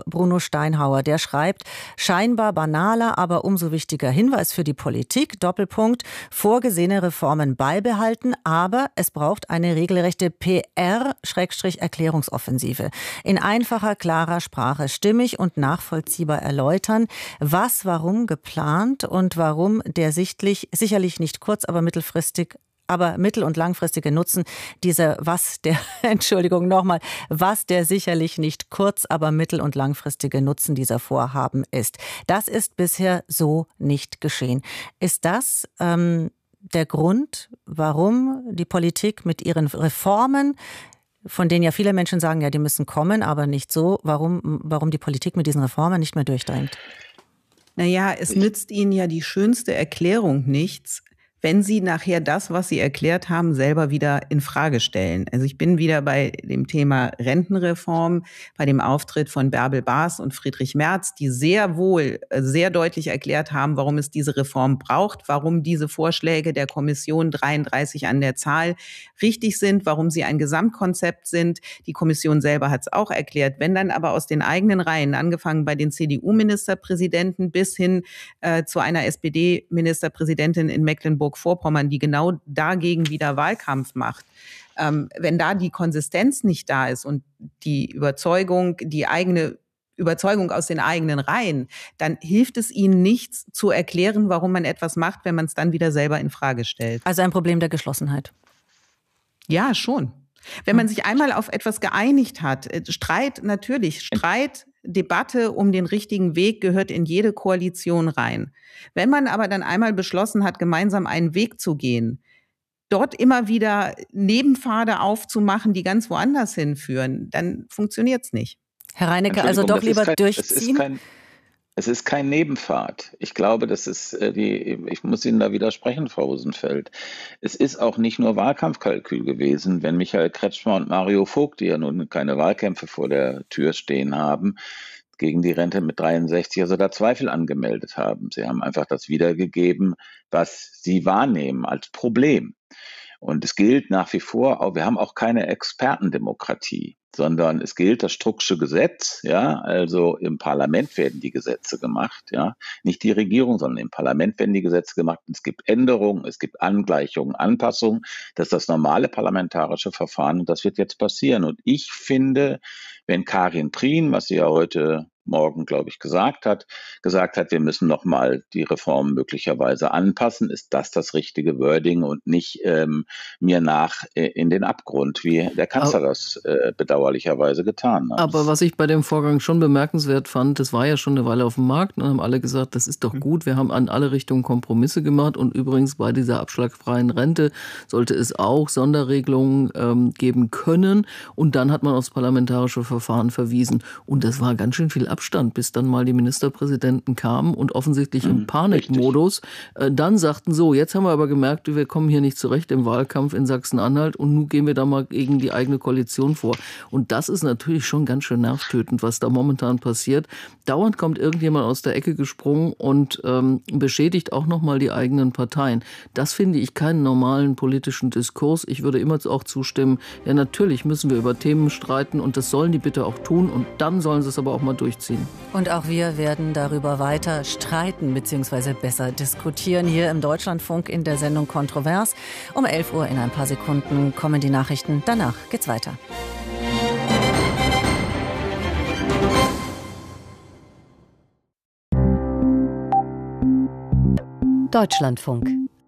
Bruno Steinhauer. Der schreibt, scheinbar banaler, aber umso wichtiger Hinweis für die Politik, Doppelpunkt, vorgesehene Reformen beibehalten, aber es braucht eine regelrechte PR-Erklärungsoffensive. In einfacher, klarer Sprache, stimmig und nachvollziehbar erläutern, was, warum geplant und warum der sicherlich nicht kurz, aber mittel- und langfristige Nutzen was der sicherlich nicht kurz, aber mittel- und langfristige Nutzen dieser Vorhaben ist. Das ist bisher so nicht geschehen. Ist das der Grund, warum die Politik mit ihren Reformen, von denen ja viele Menschen sagen, ja, die müssen kommen, aber nicht so, warum die Politik mit diesen Reformen nicht mehr durchdringt? Naja, es nützt Ihnen ja die schönste Erklärung nichts, wenn Sie nachher das, was Sie erklärt haben, selber wieder in Frage stellen. Also ich bin wieder bei dem Thema Rentenreform, bei dem Auftritt von Bärbel Baas und Friedrich Merz, die sehr wohl sehr deutlich erklärt haben, warum es diese Reform braucht, warum diese Vorschläge der Kommission 33 an der Zahl richtig sind, warum sie ein Gesamtkonzept sind. Die Kommission selber hat es auch erklärt. Wenn dann aber aus den eigenen Reihen, angefangen bei den CDU-Ministerpräsidenten bis hin zu einer SPD-Ministerpräsidentin in Mecklenburg-Vorpommern, die genau dagegen wieder Wahlkampf macht. Wenn da die Konsistenz nicht da ist und die eigene Überzeugung aus den eigenen Reihen, dann hilft es Ihnen nichts zu erklären, warum man etwas macht, wenn man es dann wieder selber in Frage stellt. Also ein Problem der Geschlossenheit. Ja, schon. Wenn man sich einmal auf etwas geeinigt hat, Streit, Debatte um den richtigen Weg gehört in jede Koalition rein. Wenn man aber dann einmal beschlossen hat, gemeinsam einen Weg zu gehen, dort immer wieder Nebenpfade aufzumachen, die ganz woanders hinführen, dann funktioniert's nicht. Herr Reinecke, also doch lieber durchziehen? Es ist kein Nebenpfad. Ich glaube, ich muss Ihnen da widersprechen, Frau Rosenfeld. Es ist auch nicht nur Wahlkampfkalkül gewesen, wenn Michael Kretschmer und Mario Vogt, die ja nun keine Wahlkämpfe vor der Tür stehen haben, gegen die Rente mit 63, also da Zweifel angemeldet haben. Sie haben einfach das wiedergegeben, was sie wahrnehmen als Problem. Und es gilt nach wie vor, wir haben auch keine Expertendemokratie, sondern es gilt das Strucksche Gesetz, ja, also im Parlament werden die Gesetze gemacht, ja, nicht die Regierung, sondern im Parlament werden die Gesetze gemacht. Es gibt Änderungen, es gibt Angleichungen, Anpassungen, das ist das normale parlamentarische Verfahren und das wird jetzt passieren. Und ich finde, wenn Karin Prien, was sie ja heute Morgen, glaube ich, gesagt hat, wir müssen nochmal die Reform möglicherweise anpassen, ist das richtige Wording und nicht mir nach in den Abgrund, wie der Kanzler das bedauerlicherweise getan hat. Aber was ich bei dem Vorgang schon bemerkenswert fand, das war ja schon eine Weile auf dem Markt und haben alle gesagt, das ist doch gut, wir haben an alle Richtungen Kompromisse gemacht und übrigens bei dieser abschlagfreien Rente sollte es auch Sonderregelungen geben können und dann hat man aufs parlamentarische Verfahren verwiesen und das war ganz schön viel Abstand, bis dann mal die Ministerpräsidenten kamen und offensichtlich im Panikmodus dann sagten, so, jetzt haben wir aber gemerkt, wir kommen hier nicht zurecht im Wahlkampf in Sachsen-Anhalt und nun gehen wir da mal gegen die eigene Koalition vor. Und das ist natürlich schon ganz schön nervtötend, was da momentan passiert. Dauernd kommt irgendjemand aus der Ecke gesprungen und beschädigt auch nochmal die eigenen Parteien. Das finde ich keinen normalen politischen Diskurs. Ich würde immer auch zustimmen, ja natürlich müssen wir über Themen streiten und das sollen die bitte auch tun und dann sollen sie es aber auch mal durchziehen. Und auch wir werden darüber weiter streiten bzw. besser diskutieren hier im Deutschlandfunk in der Sendung Kontrovers. Um 11 Uhr in ein paar Sekunden kommen die Nachrichten. Danach geht's weiter. Deutschlandfunk.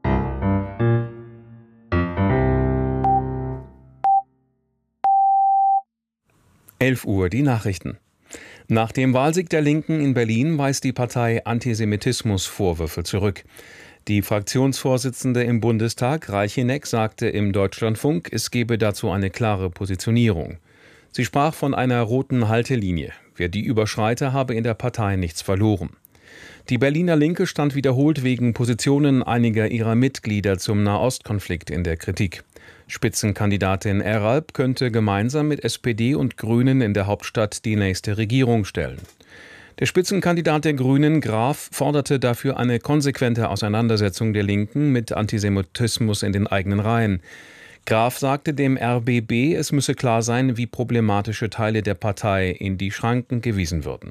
Uhr die Nachrichten. Nach dem Wahlsieg der Linken in Berlin weist die Partei Antisemitismusvorwürfe zurück. Die Fraktionsvorsitzende im Bundestag, Reicheneck, sagte im Deutschlandfunk, es gebe dazu eine klare Positionierung. Sie sprach von einer roten Haltelinie. Wer die überschreite, habe in der Partei nichts verloren. Die Berliner Linke stand wiederholt wegen Positionen einiger ihrer Mitglieder zum Nahostkonflikt in der Kritik. Spitzenkandidatin Eralp könnte gemeinsam mit SPD und Grünen in der Hauptstadt die nächste Regierung stellen. Der Spitzenkandidat der Grünen, Graf, forderte dafür eine konsequente Auseinandersetzung der Linken mit Antisemitismus in den eigenen Reihen. Graf sagte dem RBB, es müsse klar sein, wie problematische Teile der Partei in die Schranken gewiesen würden.